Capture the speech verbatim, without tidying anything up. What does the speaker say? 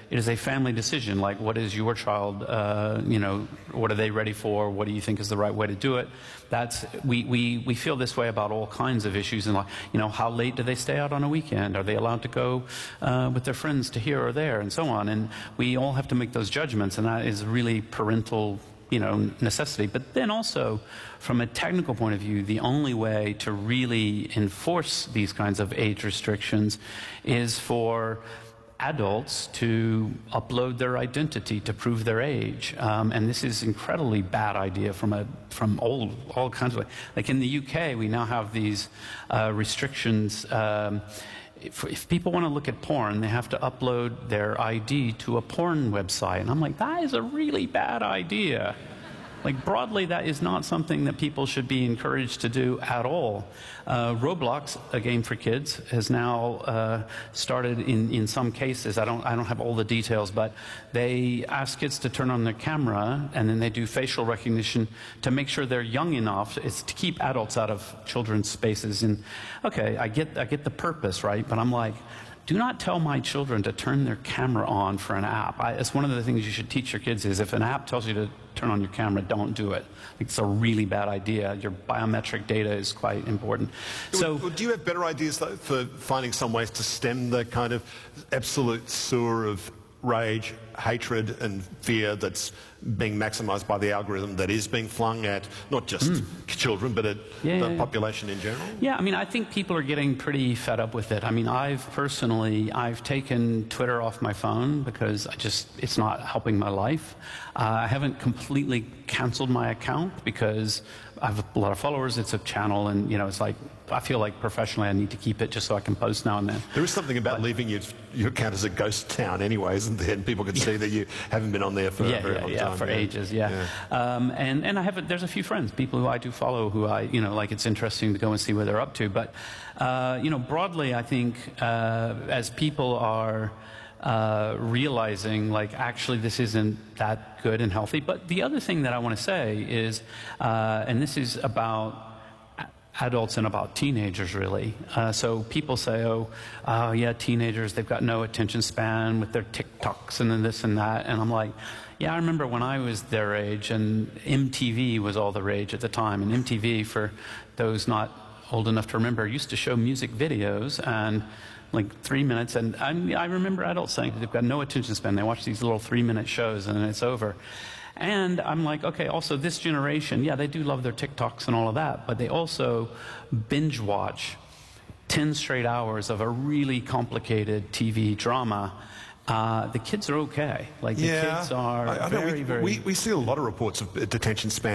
it is a family decision. Like, what is your child, uh, you know, what are they ready for? What do you think is the right way to do it? That's, we, we, we feel this way about all kinds of issues. And, like, you know, how late do they stay out on a weekend? Are they allowed to go uh, with their friends to here or there, and so on? And we all have to make those judgments, and that is really parental, you know, necessity. But then also, from a technical point of view, the only way to really enforce these kinds of age restrictions is for adults to upload their identity to prove their age, um, and this is incredibly bad idea from a from all all kinds of, like in the U K we now have these uh, restrictions. Um, If, if people want to look at porn, they have to upload their I D to a porn website. And I'm like, that is a really bad idea. Like, broadly, that is not something that people should be encouraged to do at all. Uh, Roblox, a game for kids, has now uh, started in, in some cases. I don't, I don't have all the details, but they ask kids to turn on their camera, and then they do facial recognition to make sure they're young enough. It's to keep adults out of children's spaces. And okay, I get, I get the purpose, right? But I'm like, do not tell my children to turn their camera on for an app. I, it's one of the things you should teach your kids is if an app tells you to turn on your camera, don't do it. It's a really bad idea. Your biometric data is quite important. So, well, do you have better ideas though, for finding some ways to stem the kind of absolute sewer of rage, hatred and fear that's being maximised by the algorithm that is being flung at not just mm. children but at yeah, the yeah, population in general? Yeah, I mean, I think people are getting pretty fed up with it. I mean, I've personally, I've taken Twitter off my phone because I just, it's not helping my life. Uh, I haven't completely cancelled my account because I have a lot of followers. It's a channel, and you know, it's like, I feel like professionally I need to keep it just so I can post now and then. There is something about but, leaving your, your account as a ghost town anyway, isn't there? And people can see that you haven't been on there for yeah, a very yeah, long yeah, time. For yeah. ages, yeah. yeah. Um, and, and I have, a, there's a few friends, people who I do follow who I, you know, like it's interesting to go and see where they're up to. But, uh, you know, broadly I think uh, as people are uh, realizing, like, actually this isn't that good and healthy. But the other thing that I want to say is, uh, and this is about adults and about teenagers, really. Uh, so people say, oh, uh, yeah, teenagers, they've got no attention span with their TikToks and then this and that. And I'm like, yeah, I remember when I was their age, and M T V was all the rage at the time. And M T V, for those not old enough to remember, used to show music videos and like three minutes. And I, I remember adults saying they've got no attention span. They watch these little three-minute shows and then it's over. And I'm like, okay, also this generation, yeah, they do love their TikToks and all of that, but they also binge watch ten straight hours of a really complicated T V drama. Uh, the kids are okay. Like, yeah, the kids are I, I very, know we, very... We, we see a lot of reports of detention span